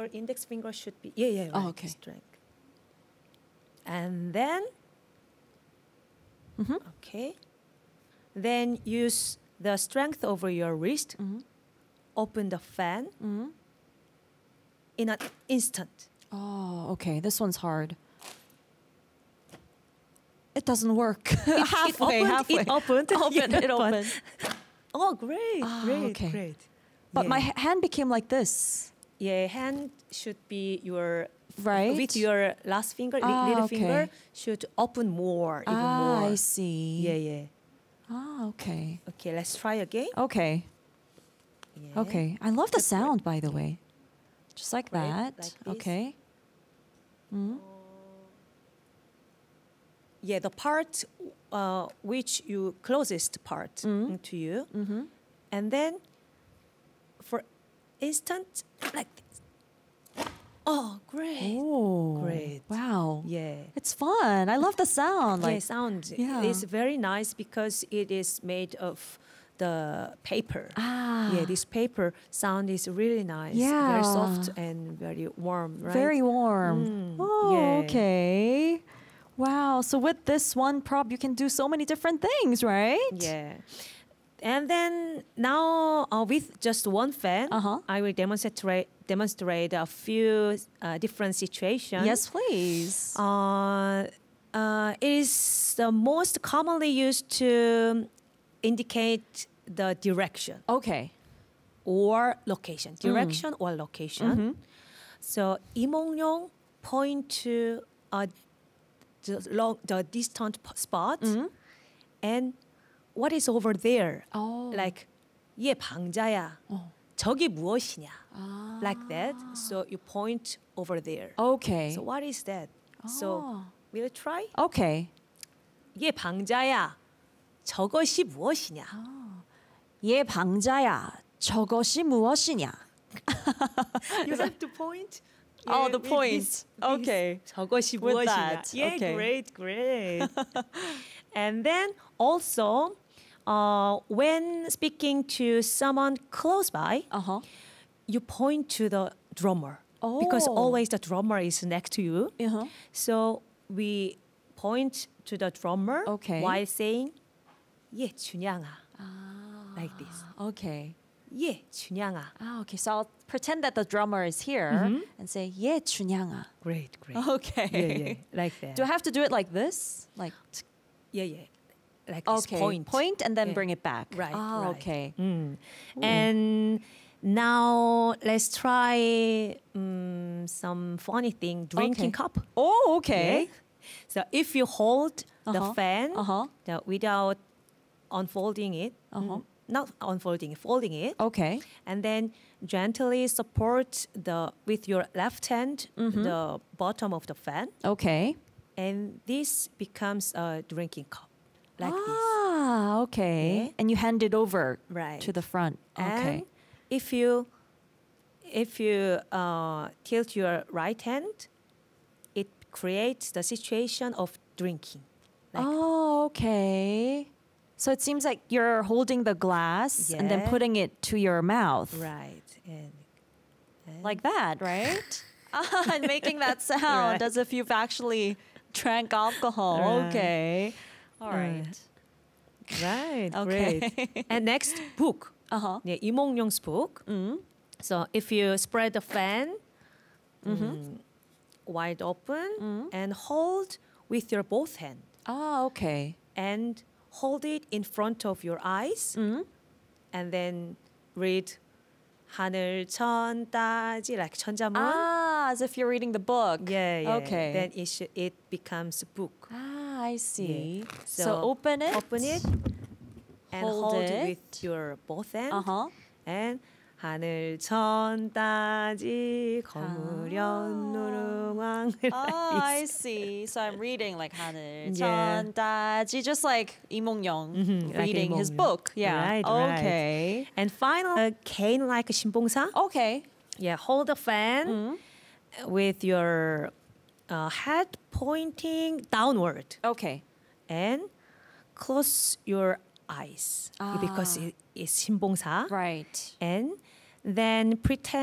your index finger should be right. Oh, okay. Strength. And then okay. Then use the strength over your wrist. Open the fan in an instant. Oh, okay. This one's hard. It doesn't work. Halfway. It opened. It opened. Oh, great, great, okay. great. But my hand became like this. Yeah, hand should be your Right? with your last finger, little finger should open more, even more. I see. Yeah. Ah, okay. Okay, let's try again. Okay. Yeah. Okay. I love the sound, by the way. Just like Right, that. like this. Okay. Yeah, the part which you closest part to you, and then for instant like this. Oh, great! Oh. Great. Wow. Yeah. It's fun. I love the sound. Yeah, Like, sound yeah. is very nice because it is made of the paper. Yeah, this paper sound is really nice. Yeah. Very soft and very warm, right? very warm. Oh, yeah. okay. Wow. So with this one prop, you can do so many different things, right? Yeah. And then now with just one fan, I will demonstrate a few different situations. Yes, please. It is the most commonly used to indicate the direction Okay. or location. Direction or location. So 이몽룡 point to the distant spot, and what is over there? Oh. Like 얘 방자야. 저기 무엇이냐? Like that. So you point over there. Okay. So what is that? So we'll try. Okay. 얘 방자야. 저것이 무엇이냐? 얘 방자야. 저것이 무엇이냐? You have to point. Oh, the with point. this. Okay. 저것이 With 무엇이냐? that. Yeah, Okay. great. And then also, when speaking to someone close by, you point to the drummer because Oh. always the drummer is next to you. Uh-huh. So we point to the drummer Okay. while saying "예, 준양아," like this. Okay. 예, 준양아. Okay. So I'll pretend that the drummer is here and say, 예, 준양아. Great. Okay. Yeah, like that. Do I have to do it like this? Like, Yeah. Like this okay. point. And then Yeah. bring it back. Right, Ah, right. okay. And now let's try some funny thing. Drinking Okay. cup. Oh, okay. So if you hold the fan without unfolding it, not unfolding, folding it, Okay. and then gently support with your left hand the bottom of the fan, Okay. and this becomes a drinking cup, like this. Ah, okay. Yeah. And you hand it over Right. to the front. Okay. And if you tilt your right hand, it creates the situation of drinking. Like, Oh, okay. So it seems like you're holding the glass and then Yeah. putting it to your mouth. right. And Like that, right? And making that sound Right. as if you've actually drank alcohol. Right. Okay. All right. right. Okay. Great. And next, book. Yeah, 이몽룡's book. So if you spread the fan wide open and hold with your both hand Ah, okay. and hold it in front of your eyes and then read 하늘 천 따지 like 천자문. Ah, as if you're reading the book. Yeah. Okay. Then it becomes a book. Ah, I see. Yeah. So open it. And Hold hold it. with your both hands. And 하늘 천 따지 거무련 누룽왕. Oh, I see. So I'm reading like 하늘 Yeah. 천 따지, just like 이몽룡 like reading his 이몽룡. book. Yeah. Right. Okay. And final, cane like 신봉사. Okay. Yeah, hold the fan with your head pointing downward Okay. and close your eyes because it is 신봉사. Right. And then pretend